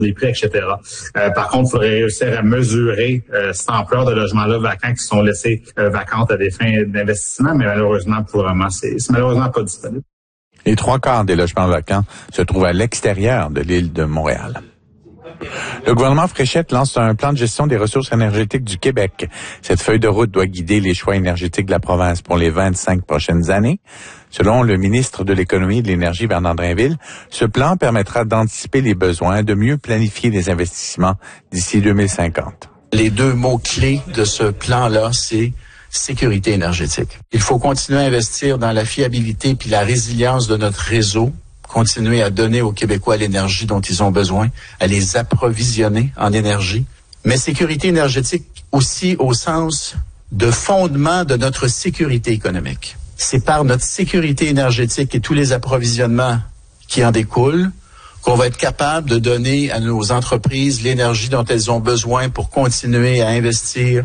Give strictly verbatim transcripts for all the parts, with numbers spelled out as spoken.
des prix, et cetera. Euh, par contre, il faudrait réussir à mesurer euh, cette ampleur de logements-là vacants qui sont laissés euh, vacantes à des fins d'investissement, mais malheureusement, pour le moment, c'est, c'est malheureusement pas disponible. Les trois quarts des logements vacants se trouvent à l'extérieur de l'île de Montréal. Le gouvernement Fréchette lance un plan de gestion des ressources énergétiques du Québec. Cette feuille de route doit guider les choix énergétiques de la province pour les vingt-cinq prochaines années. Selon le ministre de l'Économie et de l'Énergie, Bernard Drinville, ce plan permettra d'anticiper les besoins, de mieux planifier les investissements d'ici deux mille cinquante. Les deux mots-clés de ce plan-là, c'est sécurité énergétique. Il faut continuer à investir dans la fiabilité puis la résilience de notre réseau, continuer à donner aux Québécois l'énergie dont ils ont besoin, à les approvisionner en énergie. Mais sécurité énergétique aussi au sens de fondement de notre sécurité économique. C'est par notre sécurité énergétique et tous les approvisionnements qui en découlent qu'on va être capable de donner à nos entreprises l'énergie dont elles ont besoin pour continuer à investir.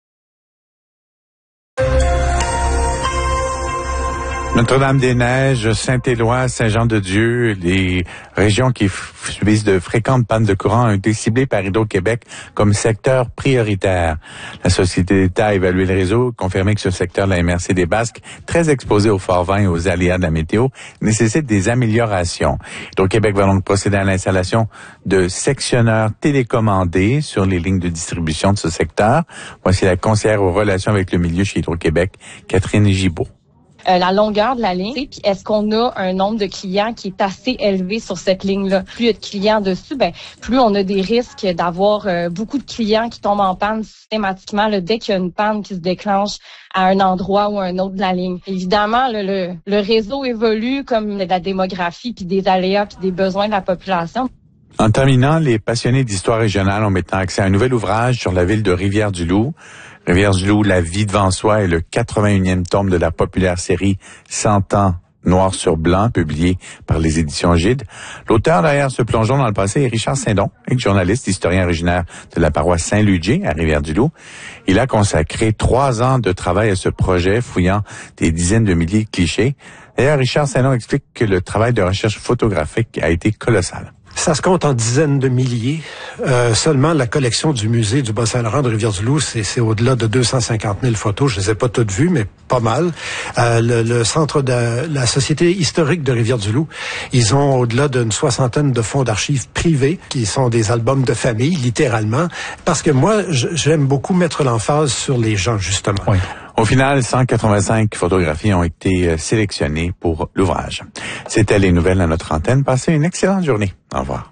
Notre-Dame-des-Neiges, Saint-Éloi, Saint-Jean-de-Dieu, les régions qui subissent de fréquentes pannes de courant ont été ciblées par Hydro-Québec comme secteur prioritaire. La Société d'État a évalué le réseau, confirmé que ce secteur de la M R C des Basques, très exposé aux forts vents et aux aléas de la météo, nécessite des améliorations. Hydro-Québec va donc procéder à l'installation de sectionneurs télécommandés sur les lignes de distribution de ce secteur. Voici la conseillère aux relations avec le milieu chez Hydro-Québec, Catherine Gibault. Euh, la longueur de la ligne, puis est-ce qu'on a un nombre de clients qui est assez élevé sur cette ligne-là? Plus il y a de clients dessus, ben plus on a des risques d'avoir euh, beaucoup de clients qui tombent en panne systématiquement là, dès qu'il y a une panne qui se déclenche à un endroit ou un autre de la ligne. Évidemment, le, le, le réseau évolue comme la démographie, puis des aléas, puis des besoins de la population. En terminant, les passionnés d'histoire régionale ont maintenant accès à un nouvel ouvrage sur la ville de Rivière-du-Loup. Rivière-du-Loup, La vie devant soi est le quatre-vingt-unième tome de la populaire série cent ans noir sur blanc, publié par les éditions Gide. L'auteur derrière ce plongeon dans le passé est Richard Saint-Don, journaliste, historien originaire de la paroisse Saint-Ludger à Rivière-du-Loup. Il a consacré trois ans de travail à ce projet, fouillant des dizaines de milliers de clichés. D'ailleurs, Richard Saint-Don explique que le travail de recherche photographique a été colossal. Ça se compte en dizaines de milliers. Euh, seulement la collection du musée du Bas-Saint-Laurent de Rivière-du-Loup, c'est, c'est au-delà de deux cent cinquante mille photos. Je les ai pas toutes vues, mais pas mal. Euh, le, le centre de la Société historique de Rivière-du-Loup, ils ont au-delà d'une soixantaine de fonds d'archives privés qui sont des albums de famille, littéralement. Parce que moi, j'aime beaucoup mettre l'emphase sur les gens, justement. Oui. Au final, cent quatre-vingt-cinq photographies ont été sélectionnées pour l'ouvrage. C'était les nouvelles à notre antenne. Passez une excellente journée. Au revoir.